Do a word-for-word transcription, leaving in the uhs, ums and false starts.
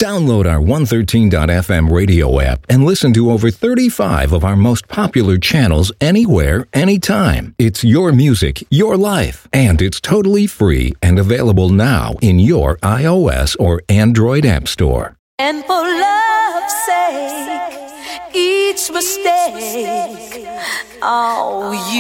Download our one thirteen dot f m radio app and listen to over thirty-five of our most popular channels anywhere, anytime. It's your music, your life, and it's totally free and available now in your iOS or Android app store. And for love's sake, each mistake, oh, you